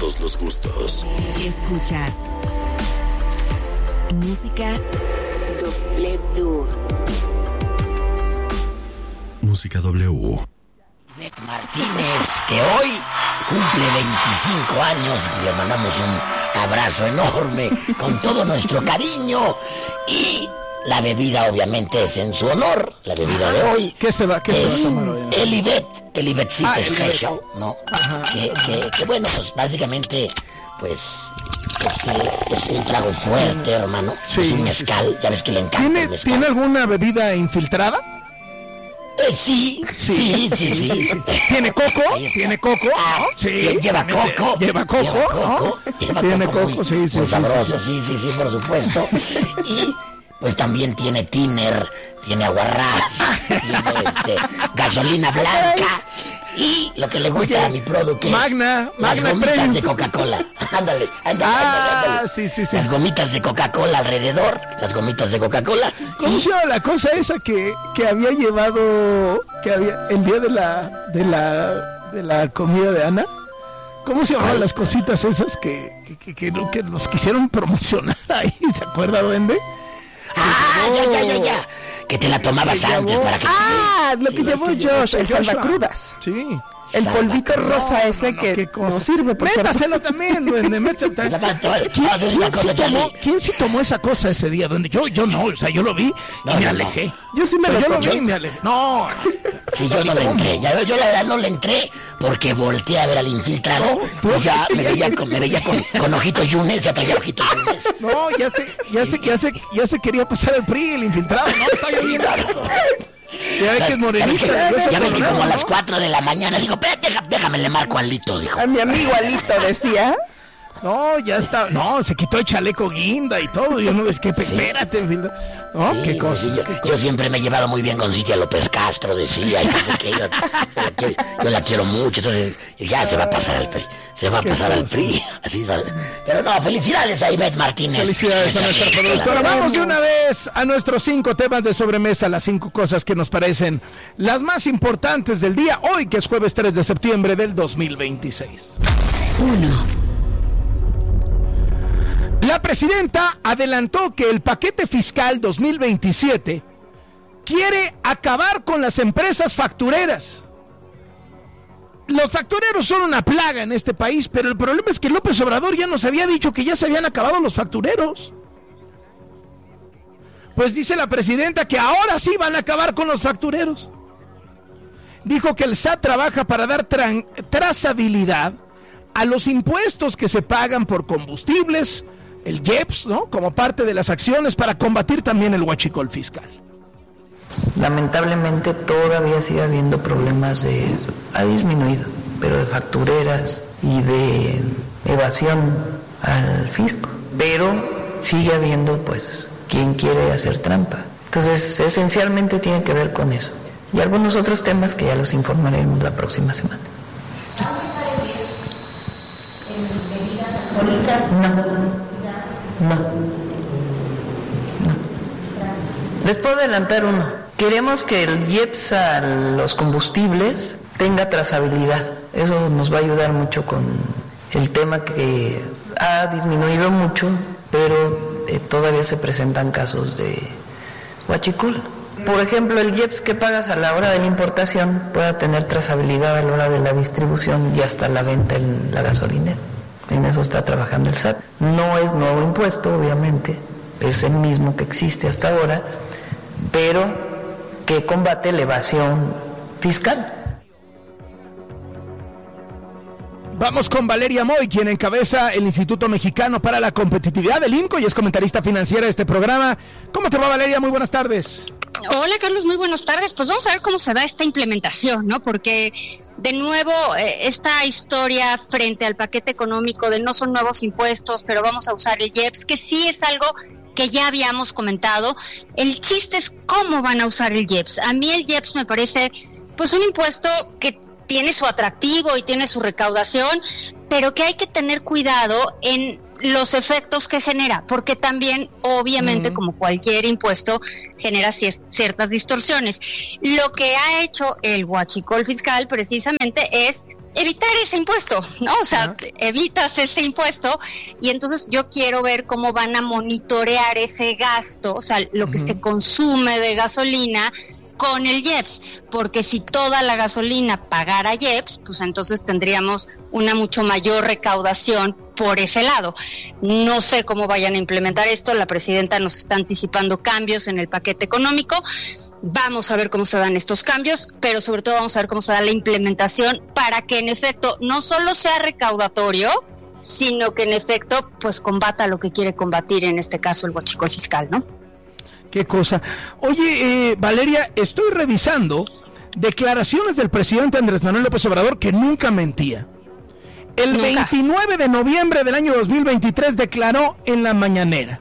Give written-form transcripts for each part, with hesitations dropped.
todos los gustos. Escuchas Música W. Música W. Ivette Martínez, que hoy cumple 25 años, y le mandamos un abrazo enorme con todo nuestro cariño. Y la bebida obviamente es en su honor, la bebida de hoy. ¿Qué se va a tomar hoy? El Ivetcito Special, ¿no? Que bueno, pues básicamente, pues es un trago fuerte, hermano. Sí, es un mezcal, ya ves que le encanta el mezcal. ¿Tiene alguna bebida infiltrada? Sí. ¿Tiene coco? ¿Tiene coco? ¿No? Sí. Lleva coco. Lleva coco. Tiene coco, muy, sí. Muy sabroso, sí, por supuesto. Y pues también tiene tiner, tiene aguarrás, tiene gasolina blanca. Y lo que le gusta a mi producto es Magna gomitas Premium de Coca-Cola. Ándale. Sí. Las gomitas de Coca-Cola alrededor, las gomitas de Coca-Cola. ¿Cómo se llama la cosa esa que había llevado, el día de la comida de Ana? ¿Cómo se llamaban las cositas esas que nos quisieron promocionar ahí? ¿Se acuerda, Duende? Ya. Que te la tomabas antes para que... lo que llevó Josh, el salvacrudas. Sí. El polvito rosa ese que nos sirve, por cierto. Métaselo también, Duende, ¿Quién sí tomó esa cosa ese día, Duende? Yo no, o sea, yo lo vi y me alejé. Yo sí me lo vi y me alejé. No. Sí, yo no le entré. Yo la verdad no le entré porque volteé a ver al infiltrado. Y ya me veía con ojitos yunes, ya traía ojitos yunes. No, ya se quería pasar el PRI, el infiltrado. No, está yo bien. Ya ves que es morenista. Ya ves que como a las 4 de la mañana digo, déjame le marco a Lito, dijo. A mi amigo Alito decía. No, ya está. No, se quitó el chaleco guinda y todo. Yo no, es que espérate. ¿No? Sí, ¿Qué cosa? Sí, yo siempre me he llevado muy bien con Cintia López Castro, decía. Y no sé qué, yo la quiero mucho. Entonces, ya se va a pasar al PRI. Se va a pasar al PRI. Así va. Pero no, felicidades a Ivette Martínez. Felicidades a nuestra productora. Vamos de una vez a nuestros 5 temas de sobremesa. Las 5 cosas que nos parecen las más importantes del día. Hoy, que es jueves 3 de septiembre del 2026. 1. La presidenta adelantó que el paquete fiscal 2027 quiere acabar con las empresas factureras. Los factureros son una plaga en este país, pero el problema es que López Obrador ya nos había dicho que ya se habían acabado los factureros. Pues dice la presidenta que ahora sí van a acabar con los factureros. Dijo que el SAT trabaja para dar trazabilidad a los impuestos que se pagan por combustibles, el IEPS, ¿no? Como parte de las acciones para combatir también el huachicol fiscal. Lamentablemente todavía sigue habiendo problemas ha disminuido, pero de factureras y de evasión al fisco, pero sigue habiendo pues quien quiere hacer trampa. Entonces esencialmente tiene que ver con eso y algunos otros temas que ya los informaremos la próxima semana. No. Les puedo adelantar uno. Queremos que el IEPS a los combustibles tenga trazabilidad. Eso nos va a ayudar mucho con el tema que ha disminuido mucho, pero todavía se presentan casos de huachicol. Por ejemplo, el IEPS que pagas a la hora de la importación pueda tener trazabilidad a la hora de la distribución y hasta la venta en la gasolinera. En eso está trabajando el SAT. No es nuevo impuesto, obviamente, es el mismo que existe hasta ahora, pero que combate la evasión fiscal. Vamos con Valeria Moy, quien encabeza el Instituto Mexicano para la Competitividad del INCO y es comentarista financiera de este programa. ¿Cómo te va, Valeria? Muy buenas tardes. Hola, Carlos, muy buenas tardes. Pues vamos a ver cómo se da esta implementación, ¿no? Porque, de nuevo, esta historia frente al paquete económico de no son nuevos impuestos, pero vamos a usar el IEPS, que sí es algo que ya habíamos comentado. El chiste es cómo van a usar el IEPS. A mí el IEPS me parece, pues, un impuesto que tiene su atractivo y tiene su recaudación, pero que hay que tener cuidado en los efectos que genera, porque también, obviamente, como cualquier impuesto, genera ciertas distorsiones. Lo que ha hecho el huachicol fiscal precisamente es evitar ese impuesto, ¿no? O sea, evitas ese impuesto y entonces yo quiero ver cómo van a monitorear ese gasto, o sea, lo que se consume de gasolina con el IEPS, porque si toda la gasolina pagara IEPS, pues entonces tendríamos una mucho mayor recaudación por ese lado. No sé cómo vayan a implementar esto, la presidenta nos está anticipando cambios en el paquete económico, vamos a ver cómo se dan estos cambios, pero sobre todo vamos a ver cómo se da la implementación para que en efecto no solo sea recaudatorio, sino que en efecto pues combata lo que quiere combatir, en este caso el huachicol fiscal, ¿no? Qué cosa. Oye, Valeria, estoy revisando declaraciones del presidente Andrés Manuel López Obrador que nunca mentía. El 29 de noviembre del año 2023 declaró en la mañanera: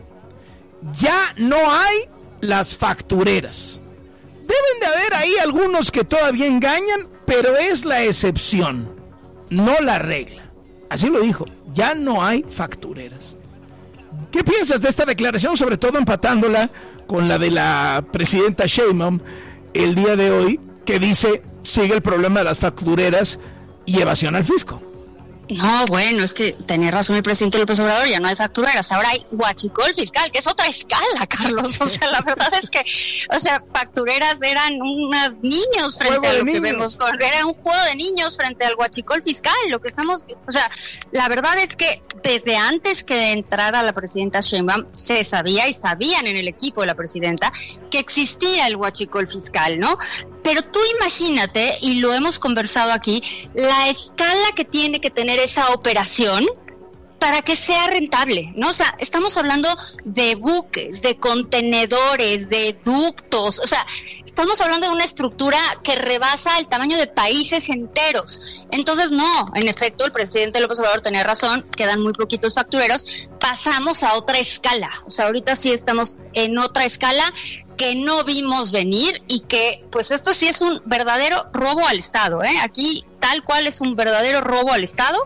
ya no hay las factureras. Deben de haber ahí algunos que todavía engañan, pero es la excepción, no la regla. Así lo dijo, ya no hay factureras. ¿Qué piensas de esta declaración, sobre todo empatándola con la de la presidenta Sheinbaum el día de hoy, que dice sigue el problema de las factureras y evasión al fisco? No, bueno, es que tenía razón el presidente López Obrador, ya no hay factureras, ahora hay huachicol fiscal, que es otra escala, Carlos. O sea, la verdad es que, o sea, factureras eran unos niños frente a lo que vemos, era un juego de niños frente al huachicol fiscal, lo que estamos, o sea, la verdad es que desde antes que entrara la presidenta Sheinbaum, se sabía y sabían en el equipo de la presidenta que existía el huachicol fiscal, ¿no? Pero tú imagínate, y lo hemos conversado aquí, la escala que tiene que tener esa operación para que sea rentable, ¿no? O sea, estamos hablando de buques, de contenedores, de ductos, o sea, estamos hablando de una estructura que rebasa el tamaño de países enteros. Entonces, no, en efecto, el presidente López Obrador tenía razón, quedan muy poquitos factureros, pasamos a otra escala. O sea, ahorita sí estamos en otra escala que no vimos venir y que, pues esto sí es un verdadero robo al Estado, ¿eh? Aquí tal cual es un verdadero robo al Estado,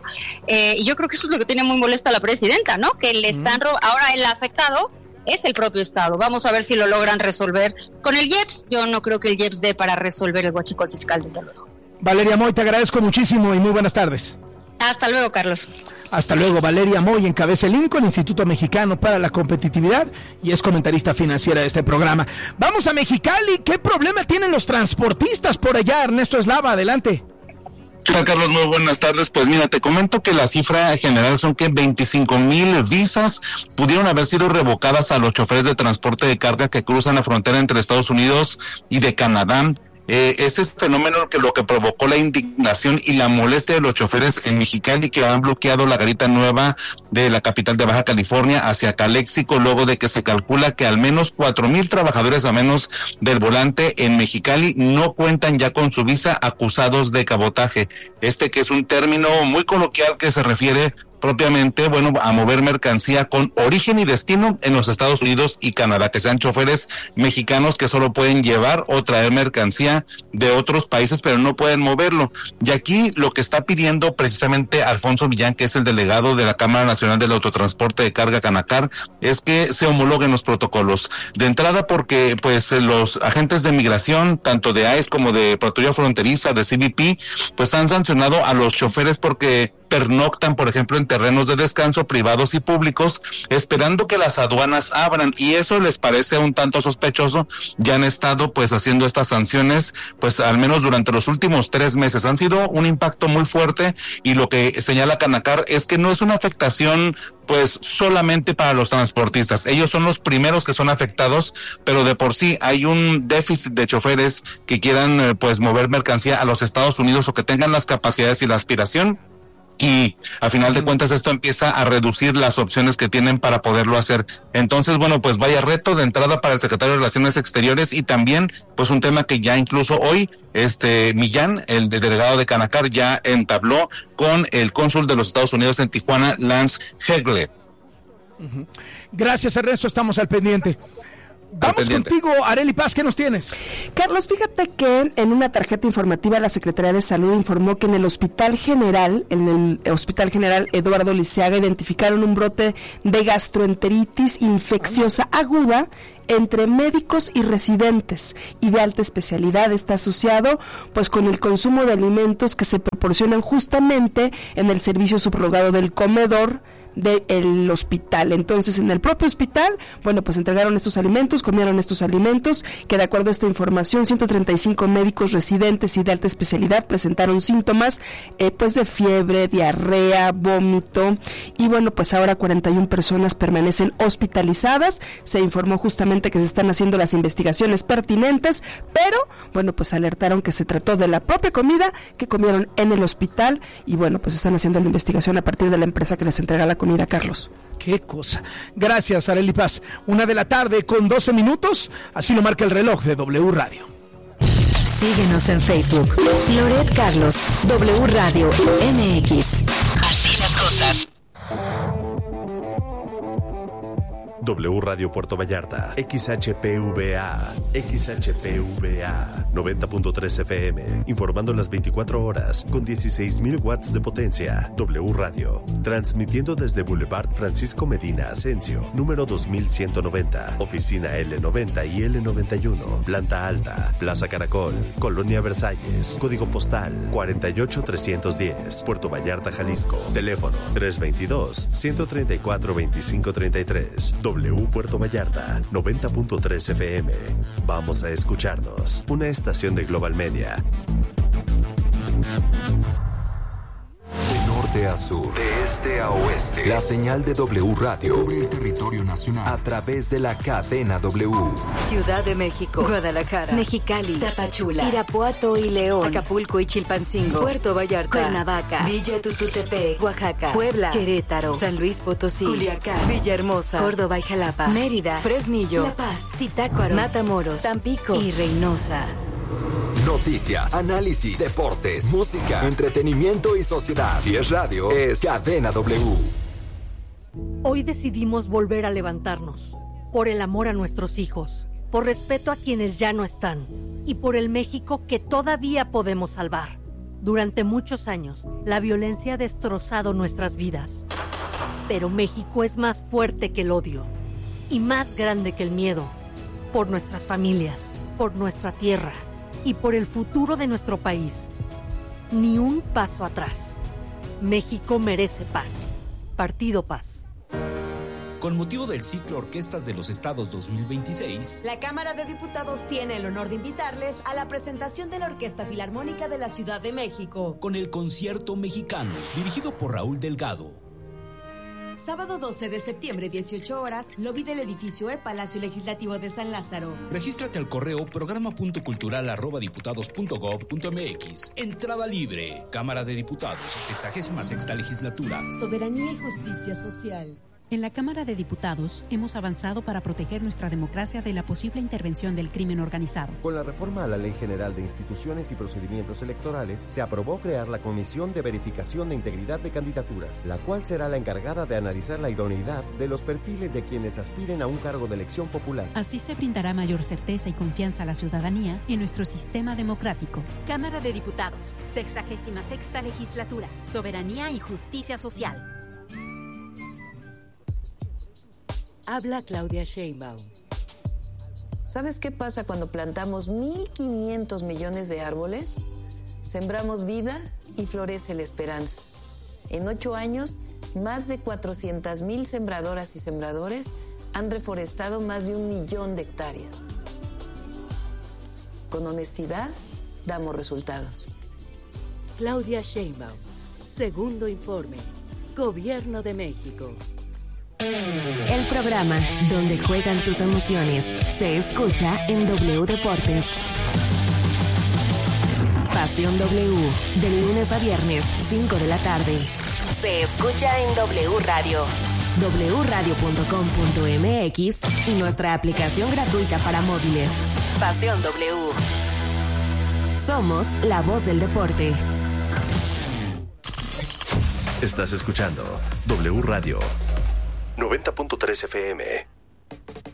y yo creo que eso es lo que tiene muy molesta a la presidenta, ¿no? Que le están ahora el afectado es el propio Estado. Vamos a ver si lo logran resolver con el IEPS. Yo no creo que el IEPS dé para resolver el huachicol fiscal, desde luego. Valeria Moy, te agradezco muchísimo y muy buenas tardes. Hasta luego, Carlos. Hasta luego. Valeria Moy encabeza el INCO, el Instituto Mexicano para la Competitividad, y es comentarista financiera de este programa. Vamos a Mexicali. ¿Qué problema tienen los transportistas por allá? Ernesto Eslava, adelante. Hola, Carlos, muy buenas tardes. Pues mira, te comento que la cifra general son que 25,000 visas pudieron haber sido revocadas a los choferes de transporte de carga que cruzan la frontera entre Estados Unidos y de Canadá. Ese es fenómeno que lo que provocó la indignación y la molestia de los choferes en Mexicali, que han bloqueado la garita nueva de la capital de Baja California hacia Caléxico, luego de que se calcula que al menos 4,000 trabajadores a menos del volante en Mexicali no cuentan ya con su visa, acusados de cabotaje. Que es un término muy coloquial que se refiere propiamente, a mover mercancía con origen y destino en los Estados Unidos y Canadá, que sean choferes mexicanos que solo pueden llevar o traer mercancía de otros países, pero no pueden moverlo. Y aquí lo que está pidiendo precisamente Alfonso Millán, que es el delegado de la Cámara Nacional del Autotransporte de Carga, Canacar, es que se homologuen los protocolos. De entrada porque pues los agentes de migración, tanto de ICE como de Patrulla Fronteriza, de CBP, pues han sancionado a los choferes porque pernoctan, por ejemplo, en terrenos de descanso privados y públicos, esperando que las aduanas abran, y eso les parece un tanto sospechoso. Ya han estado pues haciendo estas sanciones, pues al menos durante los últimos 3 meses. Han sido un impacto muy fuerte, y lo que señala Canacar es que no es una afectación pues solamente para los transportistas. Ellos son los primeros que son afectados, pero de por sí hay un déficit de choferes que quieran pues mover mercancía a los Estados Unidos, o que tengan las capacidades y la aspiración. Y a final de cuentas esto empieza a reducir las opciones que tienen para poderlo hacer. Entonces, pues vaya reto de entrada para el secretario de Relaciones Exteriores, y también pues un tema que ya incluso hoy Millán, el delegado de Canacar, ya entabló con el cónsul de los Estados Unidos en Tijuana, Lance Hegle. Gracias, Ernesto, estamos al pendiente. Vamos contigo, Arely Paz, ¿qué nos tienes? Carlos, fíjate que en una tarjeta informativa la Secretaría de Salud informó que en el Hospital General Eduardo Liceaga, identificaron un brote de gastroenteritis infecciosa aguda entre médicos y residentes, y de alta especialidad. Está asociado pues con el consumo de alimentos que se proporcionan justamente en el servicio subrogado del comedor del hospital. Entonces, en el propio hospital, bueno, pues entregaron estos alimentos, comieron estos alimentos, que de acuerdo a esta información, 135 médicos residentes y de alta especialidad presentaron síntomas pues de fiebre, diarrea, vómito, y bueno, pues ahora 41 personas permanecen hospitalizadas. Se informó justamente que se están haciendo las investigaciones pertinentes, pero bueno, pues alertaron que se trató de la propia comida que comieron en el hospital, y bueno, pues están haciendo la investigación a partir de la empresa que les entrega la comida, Carlos. Qué cosa. Gracias, Arely Paz. 1:00 con 12 minutos, así lo marca el reloj de W Radio. Síguenos en Facebook. Loret Carlos, W Radio MX. Así las cosas. W Radio Puerto Vallarta, XHPVA, 90.3 FM, informando las 24 horas, con 16,000 watts de potencia. W Radio, transmitiendo desde Boulevard Francisco Medina Asensio, número 2190, oficina L90 y L91, planta alta, Plaza Caracol, Colonia Versalles, código postal 48310, Puerto Vallarta, Jalisco, teléfono 322-134-2533. W Puerto Vallarta, 90.3 FM. Vamos a escucharnos. Una estación de Global Media. De norte a sur, de este a oeste, la señal de W Radio cubre el territorio nacional a través de la cadena W. Ciudad de México, Guadalajara, Mexicali, Tapachula, Irapuato y León, Acapulco y Chilpancingo, Puerto Vallarta, Cuernavaca, Villa Tututepec, Oaxaca, Puebla, Querétaro, San Luis Potosí, Culiacán, Villahermosa, Córdoba y Jalapa, Mérida, Fresnillo, La Paz, Zitácuaro, Matamoros, Tampico y Reynosa. Noticias, análisis, deportes, música, entretenimiento y sociedad. Si es radio, es Cadena W. Hoy decidimos volver a levantarnos. Por el amor a nuestros hijos, por respeto a quienes ya no están y por el México que todavía podemos salvar. Durante muchos años, la violencia ha destrozado nuestras vidas. Pero México es más fuerte que el odio y más grande que el miedo. Por nuestras familias, por nuestra tierra y por el futuro de nuestro país. Ni un paso atrás. México merece paz. Partido Paz. Con motivo del ciclo Orquestas de los Estados 2026, la Cámara de Diputados tiene el honor de invitarles a la presentación de la Orquesta Filarmónica de la Ciudad de México, con el Concierto Mexicano, dirigido por Raúl Delgado. Sábado 12 de septiembre, 18 horas, lobby del edificio Palacio Legislativo de San Lázaro. Regístrate al correo programa.cultural@diputados.gov.mx. Entrada libre. Cámara de Diputados, 66ª Legislatura. Soberanía y justicia social. En la Cámara de Diputados hemos avanzado para proteger nuestra democracia de la posible intervención del crimen organizado. Con la reforma a la Ley General de Instituciones y Procedimientos Electorales, se aprobó crear la Comisión de Verificación de Integridad de Candidaturas, la cual será la encargada de analizar la idoneidad de los perfiles de quienes aspiren a un cargo de elección popular. Así se brindará mayor certeza y confianza a la ciudadanía en nuestro sistema democrático. Cámara de Diputados, 66ª Legislatura, Soberanía y Justicia Social. Habla Claudia Sheinbaum. ¿Sabes qué pasa cuando plantamos 1.500 millones de árboles? Sembramos vida y florece la esperanza. En 8 años, más de 400,000 sembradoras y sembradores han reforestado más de 1 millón de hectáreas. Con honestidad, damos resultados. Claudia Sheinbaum, segundo informe, Gobierno de México. El programa donde juegan tus emociones se escucha en W Deportes. Pasión W, de lunes a viernes, 5 de la tarde. Se escucha en W Radio, wradio.com.mx y nuestra aplicación gratuita para móviles. Pasión W. Somos la voz del deporte. Estás escuchando W Radio 90.3 FM.